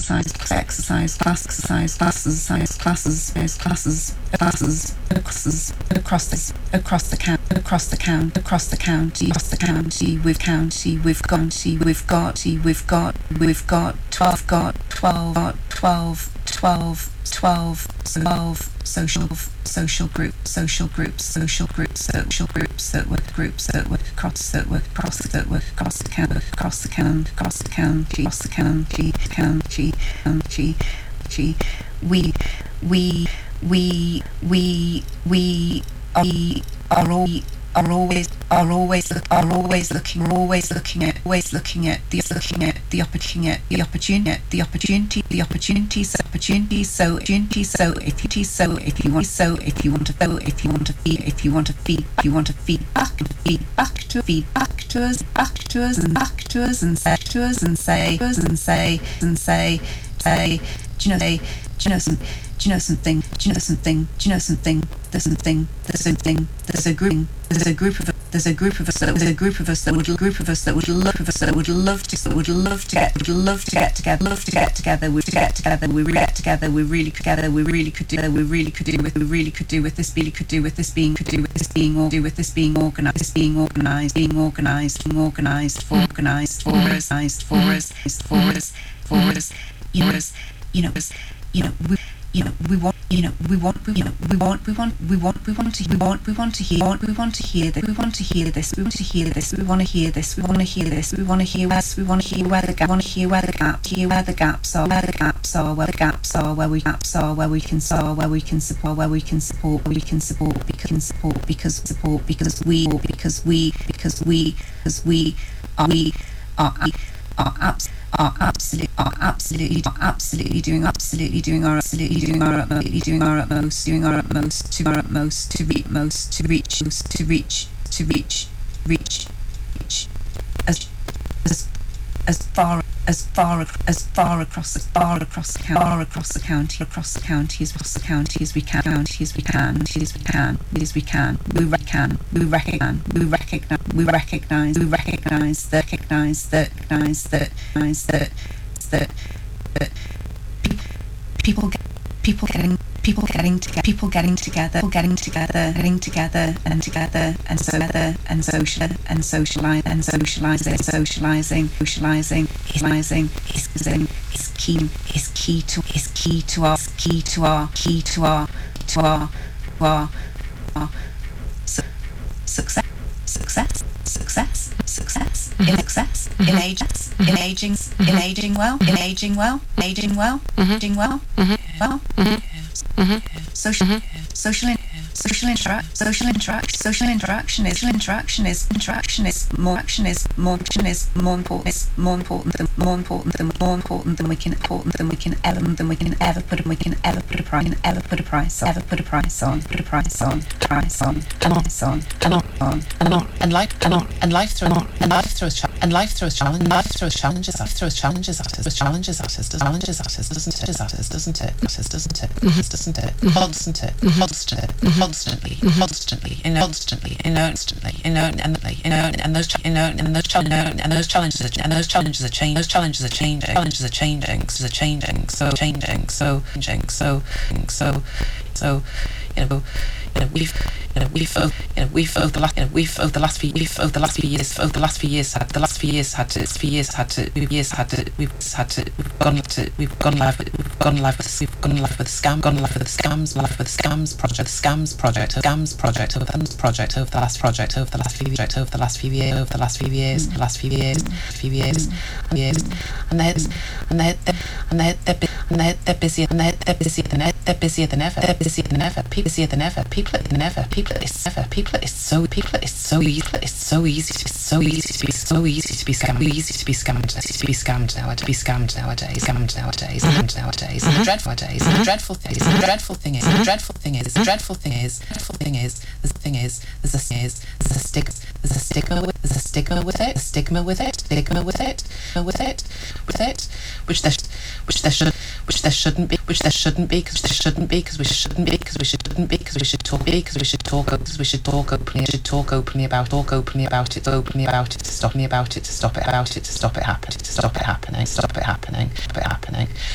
social groups that work across we are always looking at the opportunities. So if you want to feedback to us and say, do you know something? There's a group of us that would love to get together. We really could do with this being organized for us. We want to hear this. We want to hear where the gaps are, where we can support, because we are absolutely doing our utmost to reach as far across the county as we can. We recognize that people getting together and socializing is key to our success in aging well. Social interaction is more important than we can ever put a price on. And life throws challenges at us, doesn't it? Constantly, and those challenges are changing. We've over the last few years had gone live with the scams project over the last few years, and they're busier than ever. People it's so easy to be scammed nowadays. And the dreadful thing is there's a stigma with it, which there shouldn't be, because we should talk openly about it, to stop it happening.